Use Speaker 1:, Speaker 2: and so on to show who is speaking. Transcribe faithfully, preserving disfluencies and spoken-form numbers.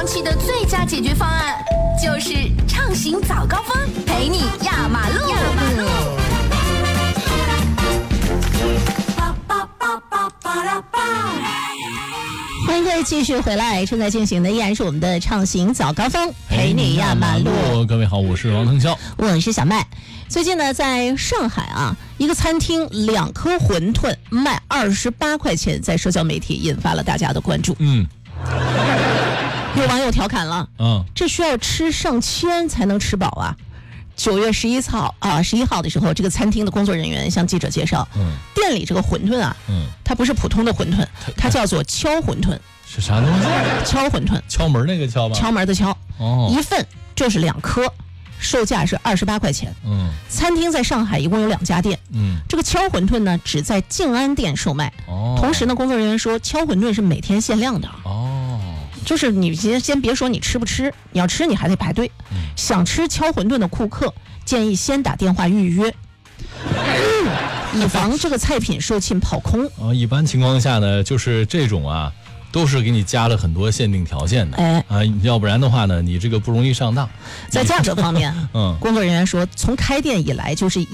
Speaker 1: 放弃的最佳解决方案，就是畅行早高峰，陪你压马路。压马路。
Speaker 2: 欢迎各位继续回来，正在进行的依然是我们的畅行早高峰，陪你压马路。
Speaker 3: 各位好，我是王腾霄，
Speaker 2: 我是小麦。最近呢，在上海啊，一个餐厅两颗馄饨卖二十八块钱，在社交媒体引发了大家的关注。
Speaker 3: 嗯，
Speaker 2: 有网友调侃了，嗯，这需要吃上千才能吃饱啊。九月十一号啊，十一号的时候，这个餐厅的工作人员向记者介绍，嗯，店里这个馄饨啊，嗯，它不是普通的馄饨，它叫做敲馄饨。
Speaker 3: 是啥东西？
Speaker 2: 敲馄饨，
Speaker 3: 敲门那个敲吧？
Speaker 2: 敲门的敲。哦，一份就是两颗，售价是二十八块钱。嗯，餐厅在上海一共有两家店。嗯，这个敲馄饨呢，只在静安店售卖。哦，同时呢，工作人员说，敲馄饨是每天限量的。哦。就是你先先别说你吃不吃，你要吃你还得排队。嗯、想吃敲馄饨的顾客建议先打电话预约，嗯、以防这个菜品售罄跑空。
Speaker 3: 啊，一般情况下呢，就是这种啊，都是给你加了很多限定条件的。哎啊，要不然的话呢，你这个不容易上当。
Speaker 2: 在价格方面，嗯，工作人员说，从开店以来就是